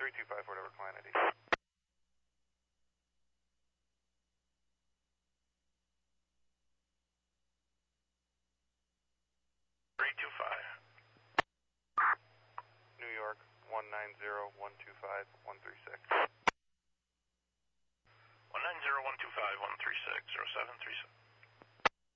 325, whatever client ID. 325. New York, 190-125-136. 190-125-136, 0737.